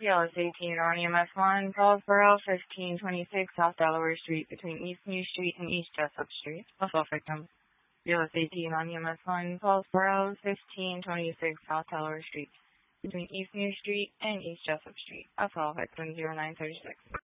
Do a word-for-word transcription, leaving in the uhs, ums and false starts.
P L S eighteen on E M S one, Paulsboro, fifteen twenty-six South Delaware Street, between East New Street and East Jessup Street. Assault victim. P L S eighteen on E M S one, Paulsboro, fifteen twenty-six South Delaware Street, between East New Street and East Jessup Street. Assault victim zero nine three six.